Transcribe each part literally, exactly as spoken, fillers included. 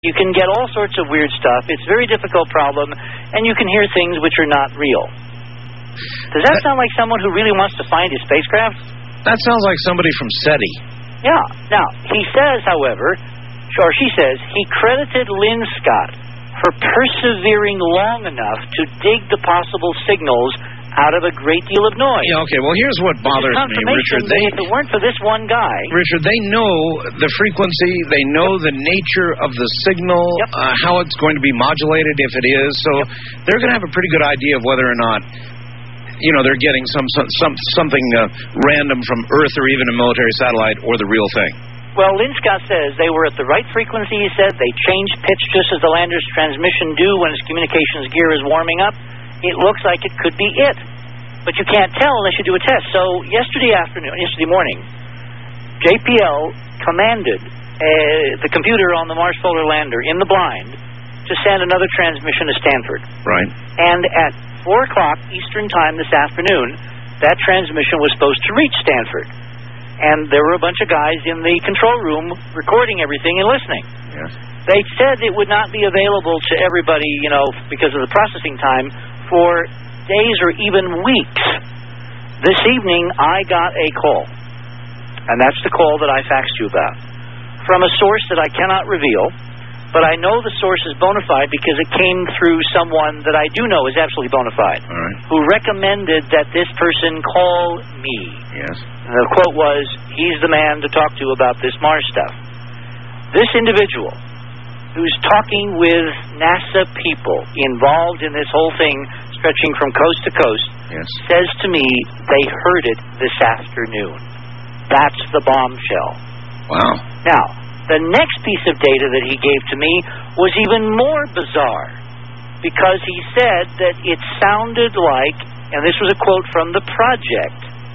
You can get all sorts of weird stuff. It's a very difficult problem, and you can hear things which are not real. Does that, that sound like someone who really wants to find his spacecraft? That sounds like somebody from SETI. Yeah. Now, he says, however, or she says, he credited Lynn Scott for persevering long enough to dig the possible signals out of a great deal of noise. Yeah, okay, well, here's what bothers me, Richard. They, if it weren't for this one guy... Richard, they know the frequency, they know yep. the nature of the signal, yep. uh, how it's going to be modulated if it is, so yep. they're going to have a pretty good idea of whether or not, you know, they're getting some, some, some something uh, random from Earth or even a military satellite or the real thing. Well, Lynn Scott says they were at the right frequency, he said. They changed pitch just as the lander's transmission do when its communications gear is warming up. It looks like it could be it. But you can't tell unless you do a test. So yesterday afternoon, yesterday morning, J P L commanded uh, the computer on the Mars Polar Lander in the blind to send another transmission to Stanford. Right. And at four o'clock Eastern Time this afternoon, that transmission was supposed to reach Stanford. And there were a bunch of guys in the control room recording everything and listening. Yes. They said it would not be available to everybody, you know, because of the processing time for days or even weeks. This evening, I got a call, and that's the call that I faxed you about, from a source that I cannot reveal, but I know the source is bona fide because it came through someone that I do know is absolutely bona fide, all right. who recommended that this person call me. Yes. And the quote was, he's the man to talk to about this Mars stuff. This individual, who's talking with NASA people involved in this whole thing, stretching from coast to coast, yes. says to me they heard it this afternoon. That's the bombshell. Wow. Now, the next piece of data that he gave to me was even more bizarre, because he said that it sounded like, and this was a quote from the project,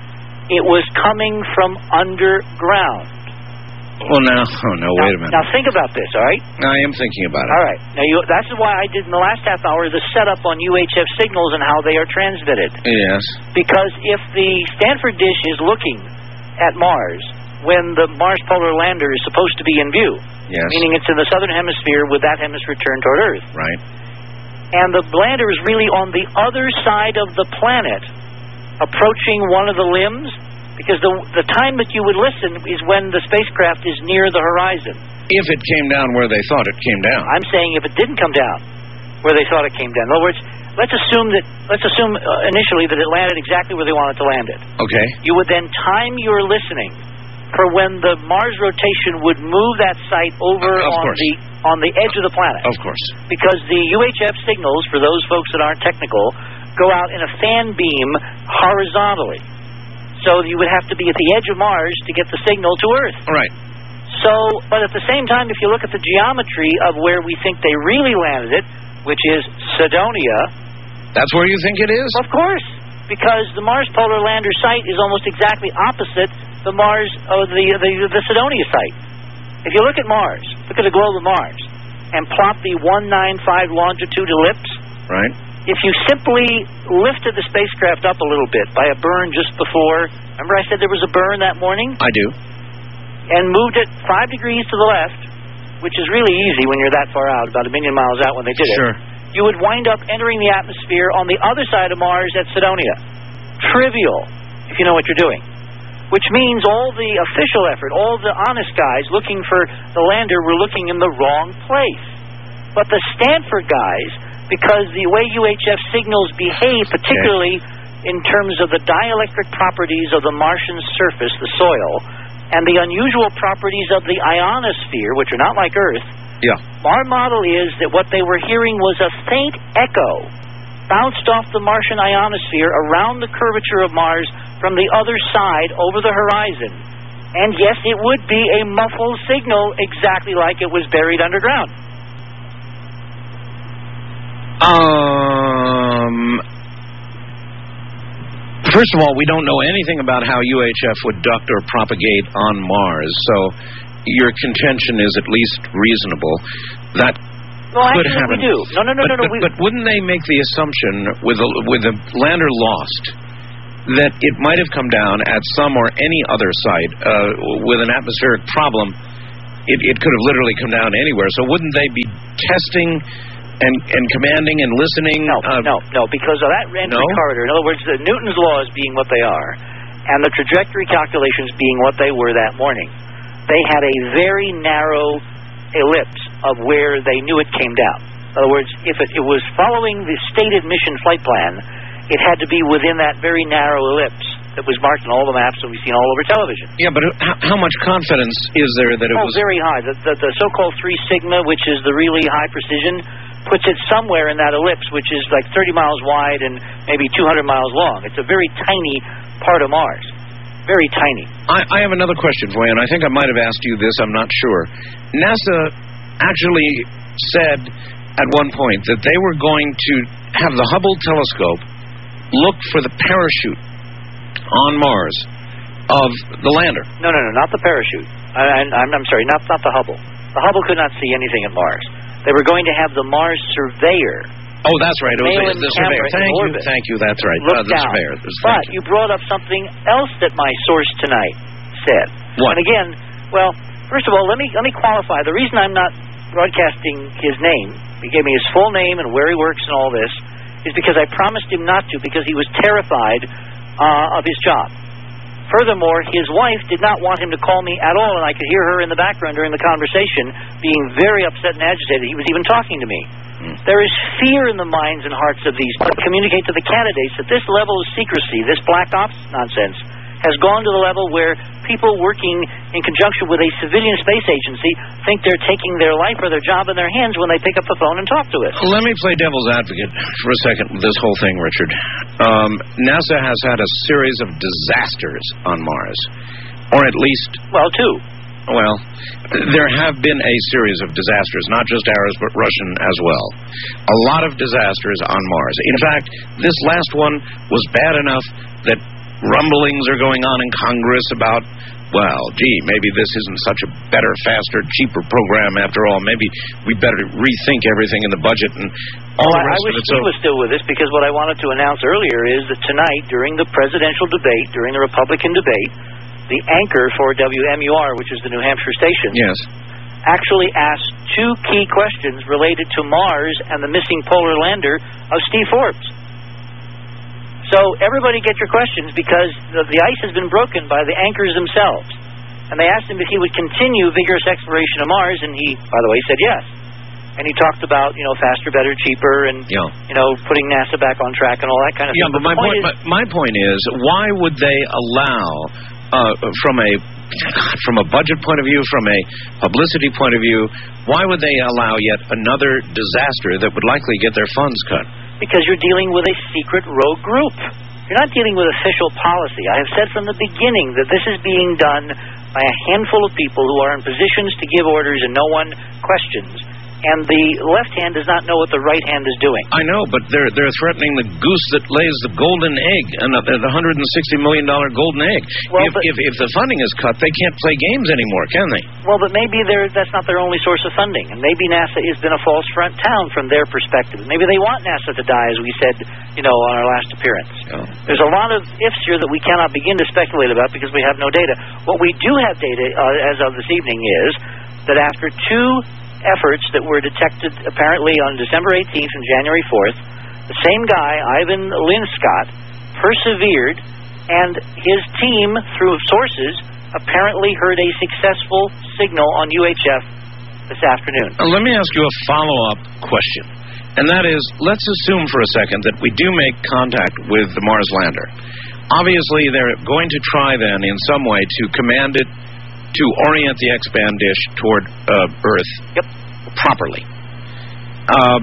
it was coming from underground. Well, now, oh, no, now, wait a minute. Now, think about this, all right? I am thinking about it. All right. Now, you, that's why I did in the last half hour the setup on U H F signals and how they are transmitted. Yes. Because if the Stanford dish is looking at Mars when the Mars Polar Lander is supposed to be in view, yes. meaning it's in the southern hemisphere with that hemisphere turned toward Earth, right, and the lander is really on the other side of the planet, approaching one of the limbs, because the the time that you would listen is when the spacecraft is near the horizon. If it came down where they thought it came down. I'm saying if it didn't come down where they thought it came down. In other words, let's assume that let's assume uh, initially that it landed exactly where they wanted to land it. Okay. You would then time your listening for when the Mars rotation would move that site over uh, on course. the on the edge of the planet. Of course. Because the U H F signals, for those folks that aren't technical, go out in a fan beam horizontally. So you would have to be at the edge of Mars to get the signal to Earth. Right. So, but at the same time, if you look at the geometry of where we think they really landed it, which is Cydonia. That's where you think it is? Of course. Because the Mars Polar Lander site is almost exactly opposite the Mars, oh, the, the, the Cydonia site. If you look at Mars, look at the globe of Mars, and plot the one ninety-five longitude ellipse. Right. If you simply lifted the spacecraft up a little bit by a burn just before, remember I said there was a burn that morning? I do. And moved it five degrees to the left, which is really easy when you're that far out, about a million miles out when they did sure. it. You would wind up entering the atmosphere on the other side of Mars at Cydonia. Trivial, if you know what you're doing. Which means all the official effort, all the honest guys looking for the lander were looking in the wrong place. But the Stanford guys, because the way U H F signals behave, particularly okay. in terms of the dielectric properties of the Martian surface, the soil, and the unusual properties of the ionosphere, which are not like Earth, yeah. our model is that what they were hearing was a faint echo bounced off the Martian ionosphere around the curvature of Mars from the other side over the horizon. And yes, it would be a muffled signal exactly like it was buried underground. Um, first of all, we don't know anything about how U H F would duct or propagate on Mars, so your contention is at least reasonable. That well, could actually, happen. We do. No, no, no, but, no, no. But, we... but wouldn't they make the assumption, with a, with the lander lost, that it might have come down at some or any other site uh, with an atmospheric problem it, it could have literally come down anywhere. So wouldn't they be testing and and commanding and listening? No, uh, no, no, because of that entry no? corridor. In other words, the Newton's laws being what they are, and the trajectory calculations being what they were that morning, they had a very narrow ellipse of where they knew it came down. In other words, if it, it was following the stated mission flight plan, it had to be within that very narrow ellipse that was marked on all the maps that we've seen all over television. Yeah, but how, how much confidence is there that it oh, was... Oh, very high. The, the, the so-called three sigma, which is the really high precision, puts it somewhere in that ellipse, which is like thirty miles wide and maybe two hundred miles long. It's a very tiny part of Mars. Very tiny. I, I have another question for you, and I think I might have asked you this. I'm not sure. NASA actually said at one point that they were going to have the Hubble telescope look for the parachute on Mars of the lander. No, no, no, not the parachute. I, I'm, I'm sorry, not, not the Hubble. The Hubble could not see anything at Mars. They were going to have the Mars surveyor. Oh, that's right. It was Malin the surveyor. Thank you. orbit. Thank you. That's right. Look Uh, the down. surveyor. But you. you brought up something else that my source tonight said. What? And again, well, first of all, let me let me qualify. The reason I'm not broadcasting his name, he gave me his full name and where he works and all this, is because I promised him not to because he was terrified uh, of his job. Furthermore, his wife did not want him to call me at all, and I could hear her in the background during the conversation being very upset and agitated. He was even talking to me. Mm. There is fear in the minds and hearts of these to communicate to the candidates that this level of secrecy, this black ops nonsense, has gone to the level where people working in conjunction with a civilian space agency think they're taking their life or their job in their hands when they pick up the phone and talk to us. Let me play devil's advocate for a second with this whole thing, Richard. Um, NASA has had a series of disasters on Mars, or at least... Well, two. Well, there have been a series of disasters, not just ours, but Russian as well. A lot of disasters on Mars. In fact, this last one was bad enough that rumblings are going on in Congress about, well, gee, maybe this isn't such a better, faster, cheaper program after all. Maybe we better rethink everything in the budget and all well, the rest I, I of it. wish Steve so was still with us, because what I wanted to announce earlier is that tonight, during the presidential debate, during the Republican debate, the anchor for W M U R, which is the New Hampshire station, yes, actually asked two key questions related to Mars and the missing polar lander of Steve Forbes. So everybody get your questions, because the, the ice has been broken by the anchors themselves. And they asked him if he would continue vigorous exploration of Mars, and he, by the way, said yes. And he talked about, you know, faster, better, cheaper, and, yeah. you know, putting NASA back on track and all that kind of yeah, stuff. but my point, point is, my, my point is, why would they allow, uh, from a from a budget point of view, from a publicity point of view, why would they allow yet another disaster that would likely get their funds cut? Because you're dealing with a secret rogue group. You're not dealing with official policy. I have said from the beginning that this is being done by a handful of people who are in positions to give orders and no one questions. And the left hand does not know what the right hand is doing. I know, but they're they're threatening the goose that lays the golden egg, and the, the one hundred sixty million dollars golden egg. Well, if, if if the funding is cut, they can't play games anymore, can they? Well, but maybe that's not their only source of funding, and maybe NASA has been a false front town from their perspective. Maybe they want NASA to die, as we said, you know, on our last appearance. Oh. There's a lot of ifs here that we cannot begin to speculate about because we have no data. What we do have data uh, as of this evening is that after two efforts that were detected apparently on December eighteenth and January fourth, the same guy, Ivan Linscott, persevered, and his team, through sources, apparently heard a successful signal on U H F this afternoon. Uh, let me ask you a follow-up question, and that is, let's assume for a second that we do make contact with the Mars lander. Obviously, they're going to try then in some way to command it to orient the X-band dish toward uh, Earth yep. properly. Uh,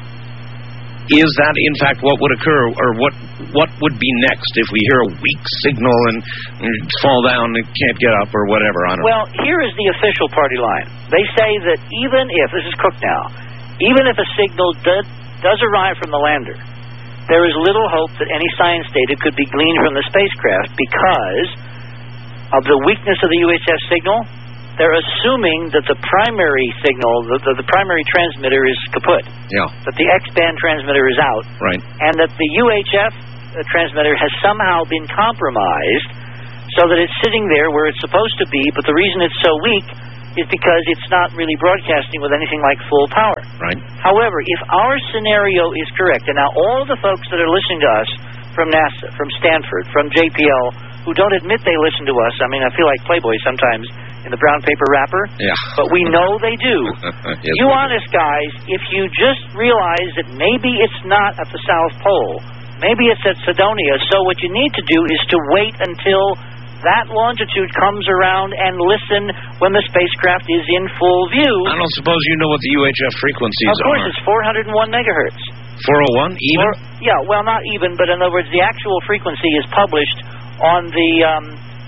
is that, in fact, what would occur, or what what would be next if we hear a weak signal and, and fall down and can't get up or whatever? I don't well, know. Here is the official party line. They say that even if, this is Cook now, even if a signal does, does arrive from the lander, there is little hope that any science data could be gleaned from the spacecraft because of the weakness of the U H F signal. They're assuming that the primary signal, the, the, the primary transmitter is kaput. Yeah. That the X-band transmitter is out. Right. And that the U H F transmitter has somehow been compromised so that it's sitting there where it's supposed to be, but the reason it's so weak is because it's not really broadcasting with anything like full power. Right. However, if our scenario is correct, and now all of the folks that are listening to us from NASA, from Stanford, from J P L, who don't admit they listen to us, I mean, I feel like Playboy sometimes in the brown paper wrapper, yeah. but we know they do. Yes, you honest guys, if you just realize that maybe it's not at the South Pole, maybe it's at Cydonia, so what you need to do is to wait until that longitude comes around and listen when the spacecraft is in full view. I don't suppose you know what the U H F frequencies are. Of course, are. It's four hundred one megahertz. four oh one, even? Or, yeah, well, not even, but in other words, the actual frequency is published on the um,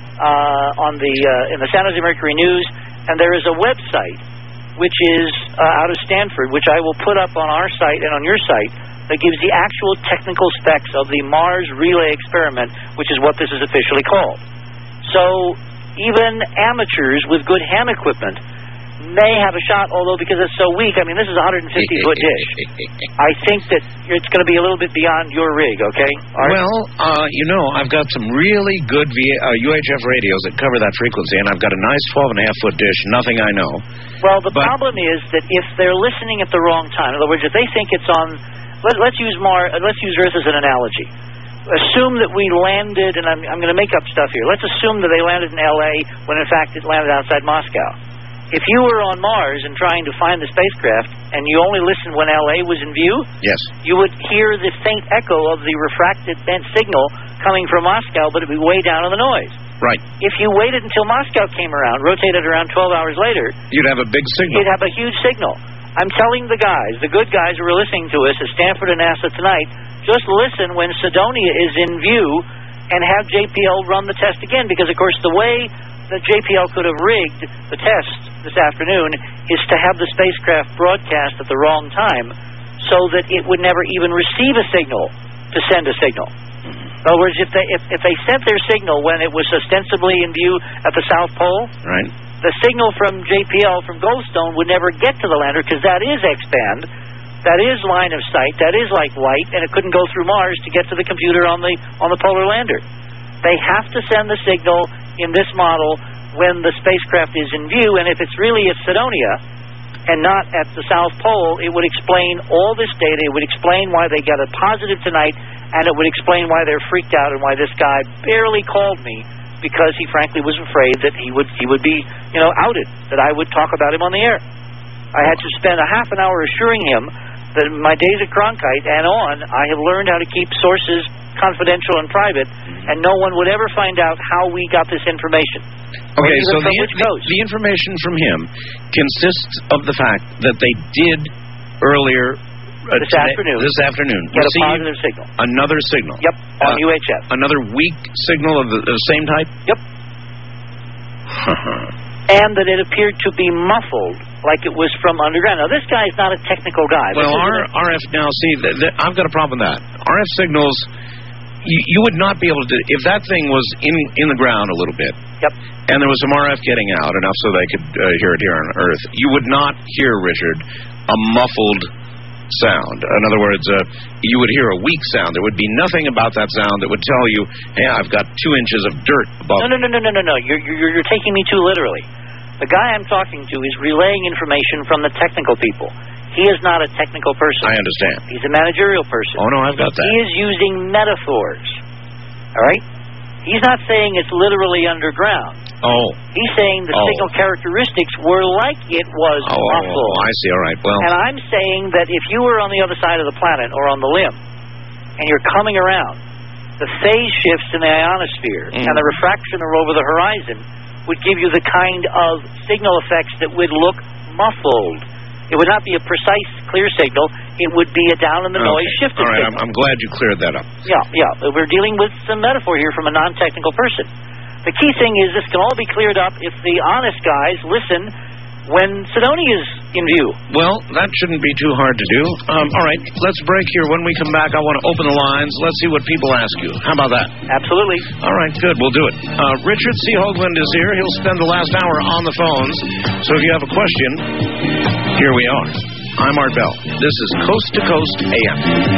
uh, on the uh, in the San Jose Mercury News, and there is a website which is uh, out of Stanford, which I will put up on our site and on your site, that gives the actual technical specs of the Mars Relay Experiment, which is what this is officially called. So even amateurs with good ham equipment may have a shot, although because it's so weak, I mean, this is a one hundred fifty foot dish. I think that it's going to be a little bit beyond your rig, okay? Art? Well, uh, you know, I've got some really good v uh, U H F radios that cover that frequency, and I've got a nice twelve and a half foot dish, nothing I know. Well, the but problem is that if they're listening at the wrong time, in other words, if they think it's on, let, let's use Mar, let's use Earth as an analogy. Assume that we landed, and I'm, I'm going to make up stuff here. Let's assume that they landed in L A when, in fact, it landed outside Moscow. If you were on Mars and trying to find the spacecraft, and you only listened when L A was in view, yes, you would hear the faint echo of the refracted bent signal coming from Moscow, but it would be way down in the noise. Right. If you waited until Moscow came around, rotated around twelve hours later, you'd have a big signal. You'd have a huge signal. I'm telling the guys, the good guys who are listening to us at Stanford and NASA tonight, just listen when Cydonia is in view and have J P L run the test again, because, of course, the way that J P L could have rigged the test this afternoon is to have the spacecraft broadcast at the wrong time so that it would never even receive a signal to send a signal. In other words, if they, if, if they sent their signal when it was ostensibly in view at the South Pole, right, the signal from J P L, from Goldstone, would never get to the lander, because that is X-band. That is line of sight. That is like light, and it couldn't go through Mars to get to the computer on the on the polar lander. They have to send the signal in this model when the spacecraft is in view, and if it's really at Cydonia and not at the South Pole, it would explain all this data. It would explain why they got a positive tonight, and it would explain why they're freaked out and why this guy barely called me, because he frankly was afraid that he would he would be, you know, outed, that I would talk about him on the air. I had to spend a half an hour assuring him that in my days at Cronkite and on, I have learned how to keep sources confidential and private, and no one would ever find out how we got this information. Okay, so the, the, the information from him consists of the fact that they did earlier uh, this today, afternoon this afternoon get a positive signal. Another signal. Yep, on uh, U H F. Another weak signal of the, the same type? Yep. And that it appeared to be muffled, like it was from underground. Now, this guy is not a technical guy. Well, R, R F, now, see, th th I've got a problem with that. R F signals, you, you would not be able to, if that thing was in in the ground a little bit, yep, and there was some R F getting out, enough so they could uh, hear it here on Earth, you would not hear, Richard, a muffled sound. In other words, uh, you would hear a weak sound. There would be nothing about that sound that would tell you, hey, I've got two inches of dirt above. No, no, no, no, no, no, no. You're, you're, you're taking me too literally. The guy I'm talking to is relaying information from the technical people. He is not a technical person. I understand. He's a managerial person. Oh, no, I've got that. He is using metaphors. All right? He's not saying it's literally underground. Oh. He's saying the oh. signal characteristics were like it was oh, muffled. Oh, I see. All right. Well. And I'm saying that if you were on the other side of the planet or on the limb, and you're coming around, the phase shifts in the ionosphere mm. and the refraction over the horizon would give you the kind of signal effects that would look muffled. It would not be a precise, clear signal. It would be a down-in-the-noise okay. shifted All right, signal. I'm, I'm glad you cleared that up. Yeah, yeah. We're dealing with some metaphor here from a non-technical person. The key thing is this can all be cleared up if the honest guys listen when Cydonia is in view. Well, that shouldn't be too hard to do. Um, all right, let's break here. When we come back, I want to open the lines. Let's see what people ask you. How about that? Absolutely. All right, good. We'll do it. Uh, Richard C. Hoagland is here. He'll spend the last hour on the phones. So if you have a question, here we are. I'm Art Bell. This is Coast to Coast A M.